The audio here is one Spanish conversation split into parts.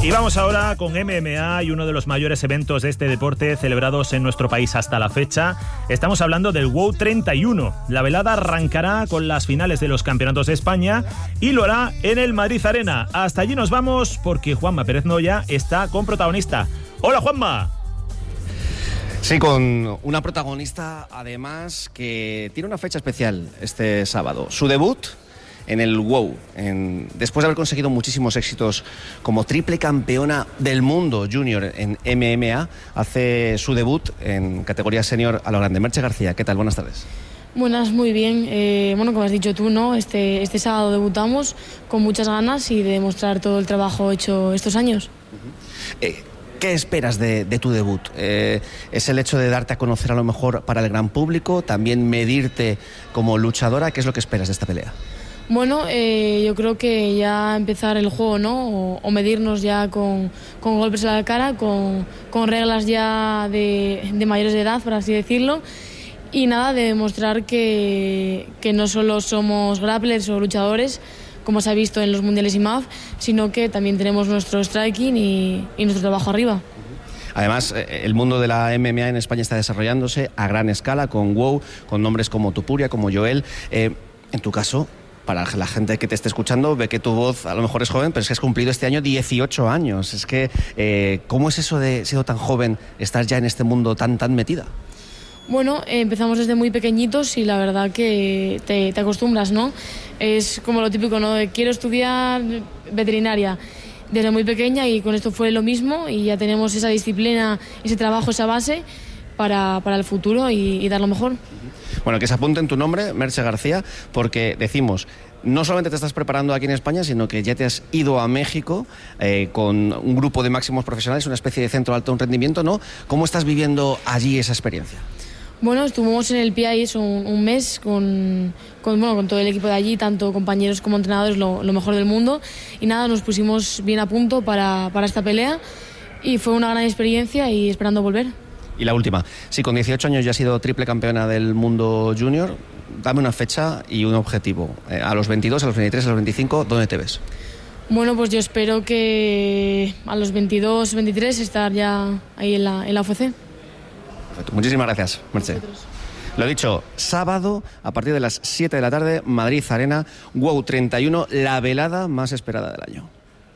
Y vamos ahora con MMA y uno de los mayores eventos de este deporte celebrados en nuestro país hasta la fecha. Estamos hablando del WOW 31. La velada arrancará con las finales de los campeonatos de España y lo hará en el Madrid Arena. Hasta allí nos vamos porque Juanma Pérez Noya está con protagonista. ¡Hola, Juanma! Sí, con una protagonista además que tiene una fecha especial este sábado. Su debut en el WOW, después de haber conseguido muchísimos éxitos como triple campeona del mundo junior en MMA, hace su debut en categoría senior a lo grande. Merche García, ¿qué tal? Buenas tardes. Buenas, muy bien. Bueno, como has dicho tú, ¿no? Este sábado debutamos con muchas ganas y de demostrar todo el trabajo hecho estos años. ¿Qué esperas de tu debut? ¿Es el hecho de darte a conocer a lo mejor para el gran público? ¿También medirte como luchadora? ¿Qué es lo que esperas de esta pelea? Bueno, yo creo que ya empezar el juego, ¿no? O medirnos ya con golpes a la cara, con reglas ya de mayores de edad, por así decirlo. Y nada, de demostrar que no solo somos grapplers o luchadores, como se ha visto en los mundiales IMAF, sino que también tenemos nuestro striking y nuestro trabajo arriba. Además, el mundo de la MMA en España está desarrollándose a gran escala, con WOW, con nombres como Tupuria, como Joel. En tu caso, para la gente que te esté escuchando, ve que tu voz a lo mejor es joven, pero es que has cumplido este año 18 años. Es que, ¿cómo es eso de, siendo tan joven, estar ya en este mundo tan metida? Bueno, empezamos desde muy pequeñitos y la verdad que te acostumbras, ¿no? Es como lo típico, ¿no? De quiero estudiar veterinaria desde muy pequeña y con esto fue lo mismo y ya tenemos esa disciplina, ese trabajo, esa base para el futuro y dar lo mejor. Bueno, que se apunte en tu nombre, Merche García, porque decimos, no solamente te estás preparando aquí en España, sino que ya te has ido a México con un grupo de máximos profesionales, una especie de centro de alto rendimiento, ¿no? ¿Cómo estás viviendo allí esa experiencia? Bueno, estuvimos en el PIS un mes con todo el equipo de allí, tanto compañeros como entrenadores, lo mejor del mundo. Y nada, nos pusimos bien a punto para esta pelea y fue una gran experiencia y esperando volver. Y la última, sí, con 18 años ya has sido triple campeona del mundo junior. Dame una fecha y un objetivo. A los 22, a los 23, a los 25, ¿dónde te ves? Bueno, pues yo espero que a los 22, 23 estar ya ahí en la UFC. Perfecto. Muchísimas gracias, Merche. Lo dicho, sábado a partir de las 7 de la tarde, Madrid Arena, WOW 31, la velada más esperada del año.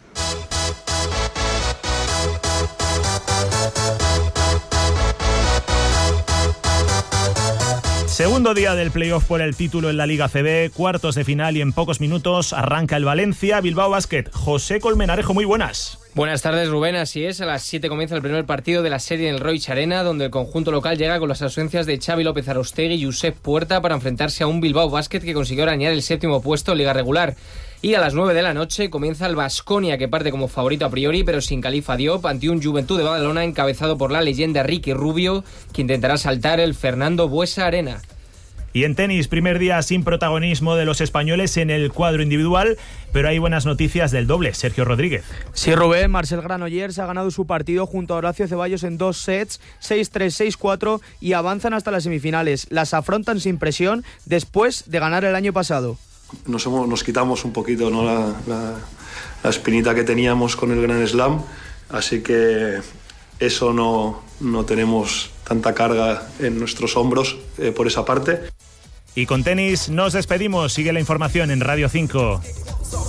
Segundo día del playoff por el título en la Liga CB, cuartos de final y en pocos minutos arranca el Valencia Bilbao Basket. José Colmenarejo, muy buenas. Buenas tardes, Rubén. Así es, a las 7 comienza el primer partido de la serie en el Roig Arena, donde el conjunto local llega con las ausencias de Xavi López Arostegui y Josep Puerta para enfrentarse a un Bilbao Basket que consiguió arañar el 7º puesto en Liga regular. Y a las 9 de la noche comienza el Baskonia, que parte como favorito a priori, pero sin Khalifa Diop, ante un Juventud de Badalona encabezado por la leyenda Ricky Rubio, que intentará saltar el Fernando Buesa Arena. Y en tenis, primer día sin protagonismo de los españoles en el cuadro individual, pero hay buenas noticias del doble. Sergio Rodríguez. Sí, Rubén, Marcel Granollers ha ganado su partido junto a Horacio Ceballos en 2 sets, 6-3, 6-4 y avanzan hasta las semifinales. Las afrontan sin presión después de ganar el año pasado. Nos quitamos un poquito, ¿no? la espinita que teníamos con el Grand Slam, así que eso no tenemos tanta carga en nuestros hombros por esa parte. Y con tenis nos despedimos. Sigue la información en Radio 5.